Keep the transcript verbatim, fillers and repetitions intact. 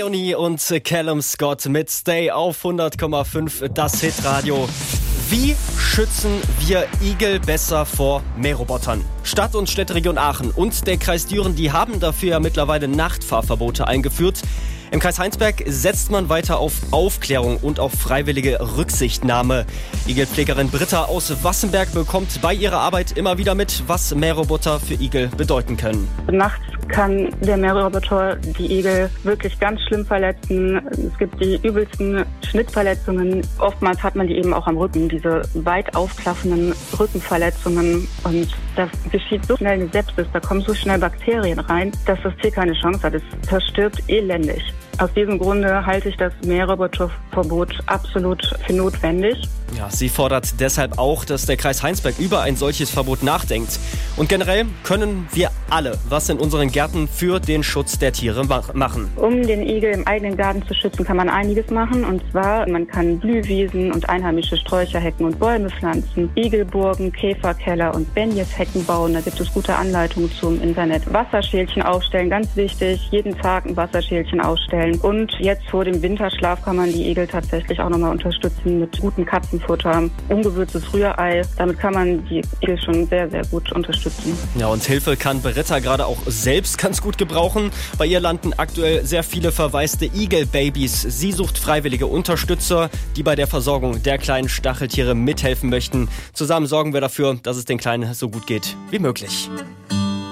Leonie und Callum Scott mit Stay auf hundert Komma fünf, das Hitradio. Wie schützen wir Igel besser vor Mährobotern? Stadt- und Städteregion Aachen und der Kreis Düren, die haben dafür ja mittlerweile Nachtfahrverbote eingeführt. Im Kreis Heinsberg setzt man weiter auf Aufklärung und auf freiwillige Rücksichtnahme. Igelpflegerin Britta aus Wassenberg bekommt bei ihrer Arbeit immer wieder mit, was Mähroboter für Igel bedeuten können. Nachts kann der Mähroboter die Igel wirklich ganz schlimm verletzen. Es gibt die übelsten Schnittverletzungen. Oftmals hat man die eben auch am Rücken, diese weit aufklaffenden Rückenverletzungen. Und das geschieht so schnell eine Sepsis, da kommen so schnell Bakterien rein, dass das Tier keine Chance hat. Es verstirbt elendig. Aus diesem Grunde halte ich das Mähroboterverbot absolut für notwendig. Ja, sie fordert deshalb auch, dass der Kreis Heinsberg über ein solches Verbot nachdenkt. Und generell können wir alle was in unseren Gärten für den Schutz der Tiere machen. Um den Igel im eigenen Garten zu schützen, kann man einiges machen. Und zwar, man kann Blühwiesen und einheimische Sträucher, Hecken und Bäume pflanzen, Igelburgen, Käferkeller und Benjeshecken bauen. Da gibt es gute Anleitungen zum Internet. Wasserschälchen aufstellen, ganz wichtig. Jeden Tag ein Wasserschälchen aufstellen. Und jetzt vor dem Winterschlaf kann man die Igel tatsächlich auch nochmal unterstützen mit gutem Katzenfutter, ungewürztes Rührei. Damit kann man die Igel schon sehr, sehr gut unterstützen. Ja, und Hilfe kann Britta gerade auch selbst ganz gut gebrauchen. Bei ihr landen aktuell sehr viele verwaiste Igelbabys. Sie sucht freiwillige Unterstützer, die bei der Versorgung der kleinen Stacheltiere mithelfen möchten. Zusammen sorgen wir dafür, dass es den Kleinen so gut geht wie möglich.